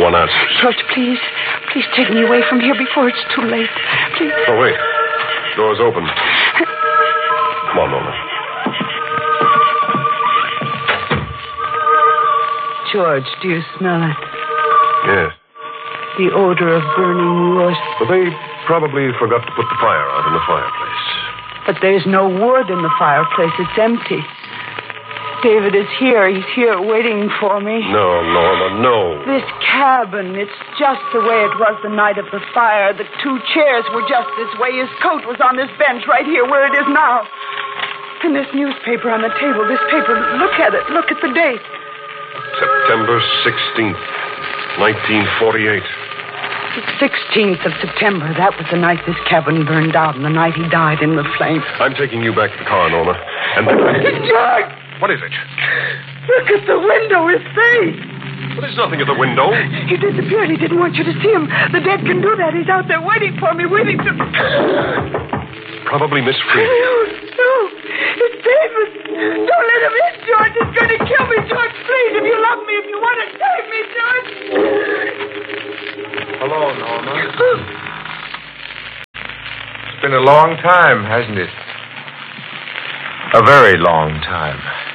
want answers. George, please. Please take me away from here before it's too late. Please. Oh, wait. Door's open. Come on, Norma. George, do you smell it? Yes. The odor of burning wood. But they probably forgot to put the fire out in the fireplace. But there's no wood in the fireplace. It's empty. David is here. He's here waiting for me. No, Norma, no. This cabin, it's just the way it was the night of the fire. The 2 chairs were just this way. His coat was on this bench right here where it is now. And this newspaper on the table, this paper, look at it. Look at the date. September 16th, 1948. The 16th of September. That was the night this cabin burned out and the night he died in the flames. I'm taking you back to the car, Norma. And George! What is it? Look at the window, his face. Well, there's nothing at the window. He disappeared. He didn't want you to see him. The dead can do that. He's out there waiting for me, waiting to... Probably Miss Freeman. No. It's David. Don't let him in, George. He's going to kill me, George. Please, if you love me, if you want to save me, George. Hello, Norma. It's been a long time, hasn't it? A very long time.